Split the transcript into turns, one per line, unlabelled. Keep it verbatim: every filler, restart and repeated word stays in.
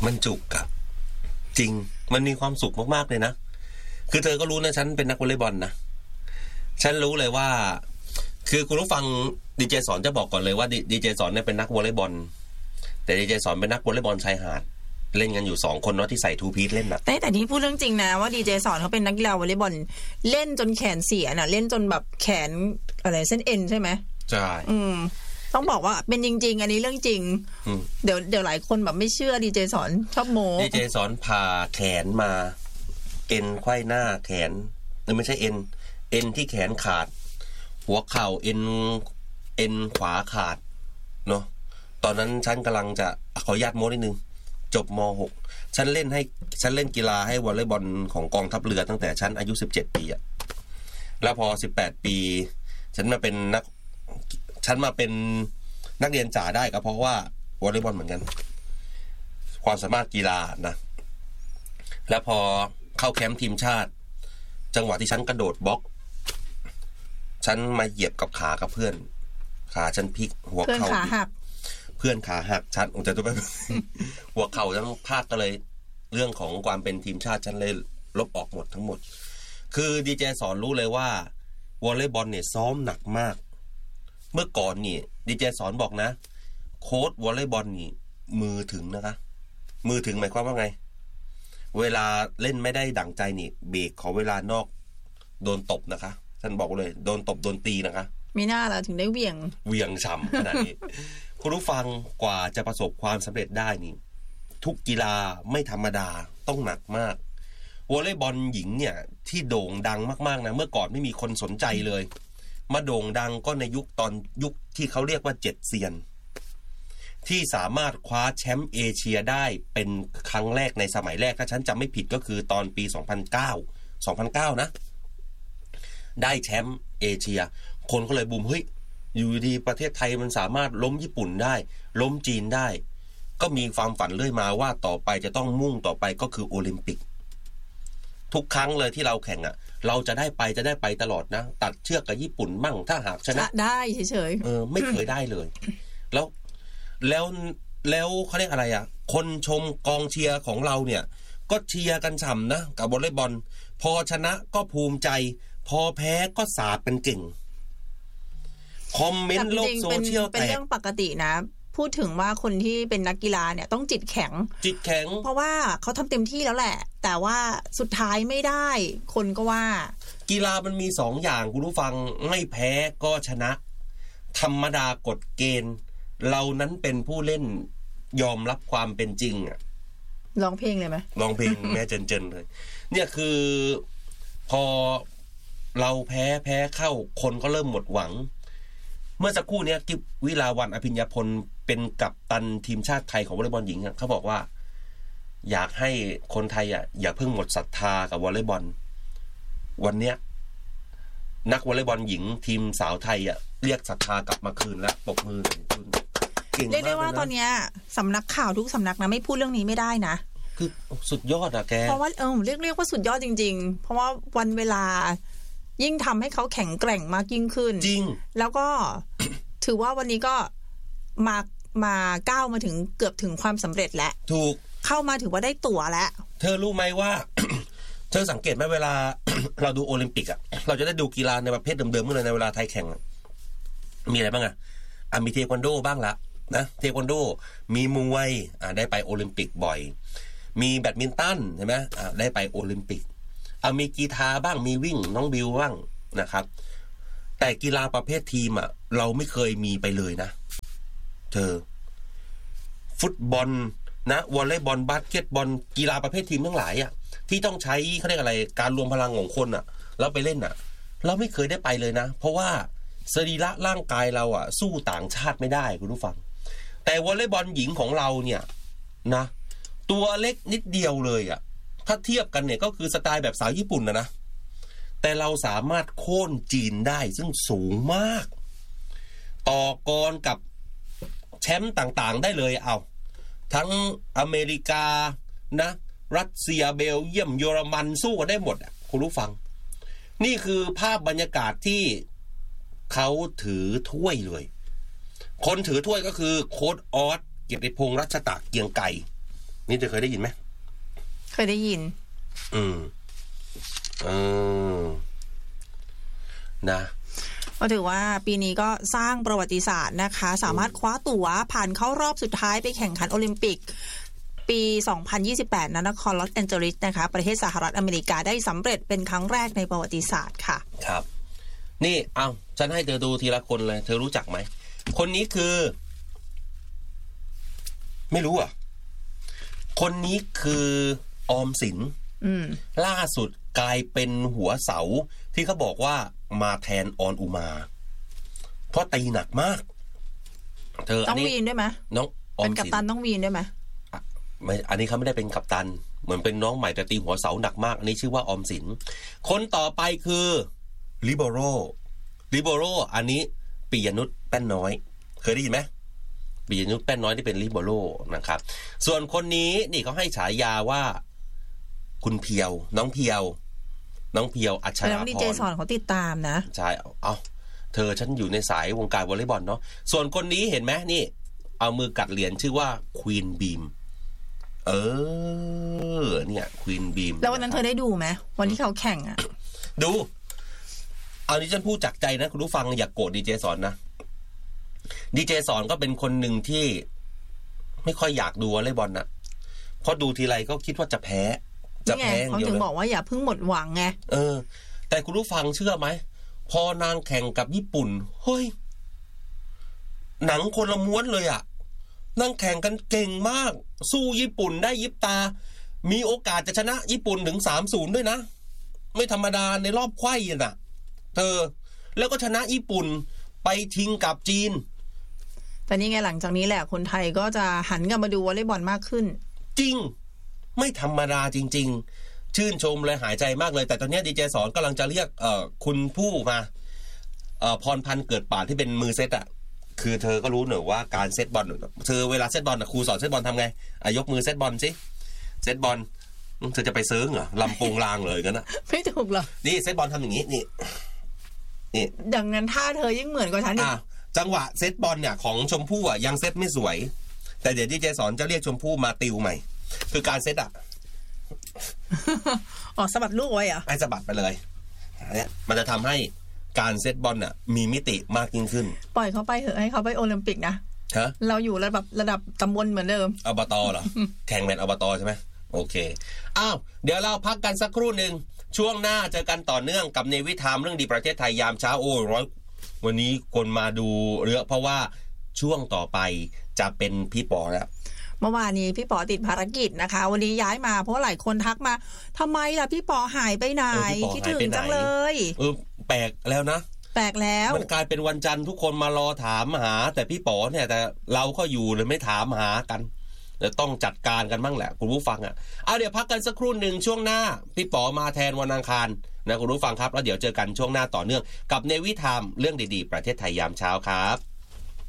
มันจุกอะจริงมันมีความสุขมากๆเลยนะคือเธอก็รู้นะฉันเป็นนักวอลเลย์บอลนะฉันรู้เลยว่าคือคุณผู้ฟังดีเจสอนจะบอกก่อนเลยว่าดีเจสอนเนี่ยเป็นนักวอลเลย์บอลแต่ดีเจสอนเป็นนักวอลเลย์บอลชายหาดเล่นกันอยู่สองคนเนาะที่ใส่ทูพีซเล่นน่ะ
แต่แต่นี่พูดเรื่องจริงนะว่าดีเจสอนเขาเป็นนักกีฬาวอลเลย์บอลเล่นจนแขนเสียน่ะเล่นจนแบบแขนอะไรเส้นเอ็นใช่ไหม
ใช่
อืมต้องบอกว่าเป็นจริงๆอันนี้เรื่องจริงเดี๋ยวเดี๋ยวหลายคนแบบไม่เชื่อดีเจสอนชอบโม้
ดีเจสอนผ่าแขนมาเอ็นไขว้หน้าแขนไม่ใช่เอ็นเอ็นที่แขนขาดหัวเข่าเอ็นเอ็นขวาขาดเนาะตอนนั้นฉันกำลังจะขออนุญาตโม้นิดนึงจบม.หก ฉันเล่นให้ฉันเล่นกีฬาให้วอลเลย์บอลของกองทัพเรือตั้งแต่ฉันอายุสิบเจ็ดปีอะแล้วพอสิบแปดปีฉันมาเป็นนักฉันมาเป็นนักเรียนจ๋าได้ก็เพราะว่าวอลเลย์บอลเหมือนกันความสามารถกีฬานะแล้วพอเข้าแคมป์ทีมชาติจังหวะที่ฉันกระโดดบล็อกฉันมาเหยียบกับขากับเพื่อนขาฉันพลิกหัวเข่าเพื่อนขาหักฉันองค์จะตัวแบบหัวเข่าทั้งภาคก็เลยเรื่องของความเป็นทีมชาติฉันเลยลบออกหมดทั้งหมดคือดีเจสอนรู้เลยว่าวอลเลย์บอลเนี่ยซ้อมหนักมากเมื่อก่อนนี่ดีเจสอนบอกนะโค้ชวอลเลย์บอลนี่มือถึงนะคะมือถึงหมายความว่าไงเวลาเล่นไม่ได้ดั่งใจนี่เบรกขอเวลานอกโดนตบนะคะท่านบอกเลยโดนตบโดนตีนะคะ
ไม่น่าล่ะถึงได้เวียง
เวียงฉ่ำขนาดนี้ คุณผู้ฟังกว่าจะประสบความสำเร็จได้นี่ทุกกีฬาไม่ธรรมดาต้องหนักมากวอลเลย์บอลหญิงเนี่ยที่โด่งดังมากๆนะเมื่อก่อนไม่มีคนสนใจเลยมาโด่งดังก็ในยุคตอนยุคที่เขาเรียกว่าเจ็ดเซียนที่สามารถคว้าแชมป์เอเชียได้เป็นครั้งแรกในสมัยแรกถ้าฉันจำไม่ผิดก็คือตอนปีสองพันเก้า สองพันเก้านะได้แชมป์เอเชียคนก็เลยบูมเฮ้ยอยู่ดีประเทศไทยมันสามารถล้มญี่ปุ่นได้ล้มจีนได้ก็มีความฝันเรื่อยมาว่าต่อไปจะต้องมุ่งต่อไปก็คือโอลิมปิกทุกครั้งเลยที่เราแข่งอ่ะเราจะได้ไปจะได้ไปตลอดนะตัดเชือกกับญี่ปุ่นมั่งถ้าหากชนะ
ได้เฉย
ๆเออไม่เคยได้เลยแล้วแล้วแล้วเขาเรียกอะไรอ่ะคนชมกองเชียร์ของเราเนี่ยก็เชียร์กันฉ่ำนะกับวอลเลย์บอลพอชนะก็ภูมิใจพอแพ้ก็สาดเป็นเก่งคอมเมนต์โลกโซเชียลแตก
เป็นเรื่องปกตินะพูดถึงว่าคนที่เป็นนักกีฬาเนี่ยต้องจิตแข็ง
จิตแข็ง
เพราะว่าเขาทำเต็มที่แล้วแหละแต่ว่าสุดท้ายไม่ได้คนก็ว่า
กีฬามันมีสองอย่างคุณผู้ฟังไม่แพ้ก็ชนะธรรมดากฎเกณฑ์เรานั้นเป็นผู้เล่นยอมรับความเป็นจริงอ่ะ
ร้องเพลงเลยไหม
ร้องเพลงแม่เจนๆเลยเนี่ยคือพอเราแพ้แพ้เข้าคนก็เริ่มหมดหวังเมื่อสักครู่นี้กิฟวิลาวันอภิญญาพลเป็นกัปตันทีมชาติไทยของวอลเลย์บอลหญิงเขาบอกว่าอยากให้คนไทยอ่ะอย่าเพิ่งหมดศรัทธากับวอลเลย์บอลวันเนี้ยนักวอลเลย์บอลหญิงทีมสาวไทยอ่ะเรียกศรัทธากลับมาคืนแล้วปรบมือเก่งมากเลยนะ
เรียกได้ว่าตอนนี้สำนักข่าวทุกสำนักนะไม่พูดเรื่องนี้ไม่ได้นะ
คือสุดยอดอะแก
เพราะว่าเออเรียกเรียกว่าสุดยอดจริงๆเพราะว่าวันเวลายิ่งทำให้เขาแข็งแกร่งมากยิ่งขึ้น
จริง
แล้วก็ ถือว่าวันนี้ก็มามาก้าวมาถึงเกือบถึงความสำเร็จแล้ว
ถูก
เข้ามาถือว่าได้ตั๋วแล้ว
เธอรู้ไหมว่า เธอสังเกตไหมเวลา เราดูโอลิมปิกอะเราจะได้ดูกีฬาในประเภทเดิมๆเมื่อในเวลาไทยแข่งมีอะไรบ้างอะอ่ะมีเทควันโดบ้างละนะเทควันโดมีมวยอ่ะได้ไปโอลิมปิกบ่อยมีแบดมินตันใช่ไหมอ่ะได้ไปโอลิมปิกเอามีกีฬาบ้างมีวิ่งน้องบิวบ้างนะครับแต่กีฬาประเภททีมอ่ะเราไม่เคยมีไปเลยนะเธอฟุตบอลนะวอลเลย์บอลบาสเกตบอลกีฬาประเภททีมทั้งหลายอ่ะที่ต้องใช้เขาเรียกอะไรการรวมพลังของคนอ่ะแล้วไปเล่นอ่ะเราไม่เคยได้ไปเลยนะเพราะว่าสรีระร่างกายเราอ่ะสู้ต่างชาติไม่ได้คุณผู้ฟังแต่วอลเลย์บอลหญิงของเราเนี่ยนะตัวเล็กนิดเดียวเลยอ่ะถ้าเทียบกันเนี่ยก็คือสไตล์แบบสาวญี่ปุ่นนะนะแต่เราสามารถโค่นจีนได้ซึ่งสูงมากต่อกรกับแชมป์ต่างๆได้เลยเอาทั้งอเมริกานะรัสเซียเบลเยียมเยอรมันสู้กันได้หมดอ่ะคุณผู้ฟังนี่คือภาพบรรยากาศที่เขาถือถ้วยเลยคนถือถ้วยก็คือโค้ชออสเกียรติพงษ์รัชตะเกียงไก่นี่เธอเคยได้ยินไหม
เคยได้ยิน
อืมเออนะ
ก็ถือว่าปีนี้ก็สร้างประวัติศาสตร์นะคะสามารถคว้าตั๋วผ่านเข้ารอบสุดท้ายไปแข่งขันโอลิมปิกปี สองพันยี่สิบแปด ณ นครลอสแอนเจลิสนะคะประเทศสหรัฐอเมริกาได้สำเร็จเป็นครั้งแรกในประวัติศาสตร์ค่ะ
ครับนี่เอาฉันให้เธอดูทีละคนเลยเธอรู้จักไหมคนนี้คือไม่รู้อ่ะคนนี้คือออมสินล่าสุดกลายเป็นหัวเสาที่เขาบอกว่ามาแทนออนอุมาเพราะตีหนักมาก
เธอต้องวีนด้วยไหม
น้องออมสินเป็น
กัปตันต้องวีนด้วยไหม
ไม่อันนี้เขาไม่ได้เป็นกัปตันเหมือนเป็นน้องใหม่แต่ตีหัวเสาหนักมากอันนี้ชื่อว่าออมสินคนต่อไปคือลิโบโรลิโบโรอันนี้ปิยนุชแป้นน้อยเคยได้ยินไหมปิยนุชแป้นน้อยที่เป็นลิโบโรนะครับส่วนคนนี้นี่เขาให้ฉายาว่าคุณเพียวน้องเพียวน้องเพียวอัชราพรแล้ว
ดีเจสอนเขาติดตามนะ
ใช่เอาเธอฉันอยู่ในสายวงการวอลเลย์บอลเนาะส่วนคนนี้เห็นไหมนี่เอามือกัดเหรียญชื่อว่าควีนบีมเออเนี่ยควีนบีม
แล้ววันนั้นเธอได้ดูไหมวันที่เขาแข่งอ่ะ
ดูเอานี้ฉันพูดจากใจนะคุณผู้ฟังอย่ากโกรธดีเจสอนนะดีเจสอนก็เป็นคนหนึ่งที่ไม่ค่อยอยากดูวอลเลย์บอลนะเพราะดูทีไรก็คิดว่าจะแพ้
จะแพ้เขาถึงบอกว่าอย่าเพิ่งหมดหวังไง
เออแต่คุณผู้ฟังเชื่อไหมพอนางแข่งกับญี่ปุ่นเฮ้ยหนังคนละม้วนเลยอ่ะนางแข่งกันเก่งมากสู้ญี่ปุ่นได้ยิบตามีโอกาสจะชนะญี่ปุ่นถึง สามศูนย์ ด้วยนะไม่ธรรมดาในรอบไขว้น่ะเธอแล้วก็ชนะญี่ปุ่นไปทิ้งกับจีน
แต่นี่ไงหลังจากนี้แหละคนไทยก็จะหันกลับมาดูวอลเลย์บอลมากขึ้น
จริงไม่ธรรมดาจริงๆชื่นชมเลยหายใจมากเลยแต่ตอนนี้ดีเจสอนกำลังจะเรียกเอ่อคุณผู้มาเอ่อพรพันธ์เกิดป่านที่เป็นมือเซตอ่ะคือเธอก็รู้หน่อยว่าการเซตบอลเธอเวลาเซตบอลครูสอนเซตบอลทำไงอ่ะยกมือเซตบอลสิเซตบอลเธอจะไปเซิร์งเหรอลำโพงลางเลยกันนะ
ไม่ถูกหรอ
นี่เซตบอลทำอย่างนี้นี่นี่
ดังนั้นท่าเธอยิ่งเหมือนกว่าฉันอีก
จังหวะเซตบอลเนี่ยของชมพู่อ่ะยังเซตไม่สวยแต่เดี๋ยวดีเจสอนจะเรียกชมพู่มาติวใหม่คือการเซตอ่ะ
อ๋อสะบัดลูกไว้เหรอ
ให้สะบัดไปเลยเนี่ยมันจะทำให้การเซตบอลน่ะมีมิติมากยิ่งขึ้น
ปล่อยเขาไปเถอะให้เขาไปโอลิมปิกนะ
ฮะ
เราอยู่ระดับระดับตำบลเหมือนเดิม
อบตเหรอ แข่งแมตช์อบตใช่ไหมโอเคอ้าวเดี๋ยวเราพักกันสักครู่หนึ่งช่วงหน้าเจอกันต่อเนื่องกับเนวิทามเรื่องดีประเทศไทยยามเช้าโอ้ร้อยวันนี้คนมาดูเยอะเพราะว่าช่วงต่อไปจะเป็นพี่ปอแล้ว
เมื่อวานนี้พี่ปอติดภารกิจนะคะวันนี้ย้ายมาเพราะหลายคนทักมาทำไมล่ะพี่ปอหายไปไหนคิดถึงจังเลย
เออแปลกแล้วนะ
แปลกแล้ว
มันกลายเป็นวันจันทร์ทุกคนมารอถามหาแต่พี่ปอเนี่ยแต่เราก็อยู่เลยไม่ถามหากันแต่ต้องจัดการกันบ้างแหละคุณผู้ฟังอ่ะเอาเดี๋ยวพักกันสักครู่หนึ่งช่วงหน้าพี่ปอมาแทนวันอังคารนะคุณผู้ฟังครับแล้วเดี๋ยวเจอกันช่วงหน้าต่อเนื่องกับเนวิทามเรื่องดีๆประเทศไทยยามเช้าครับ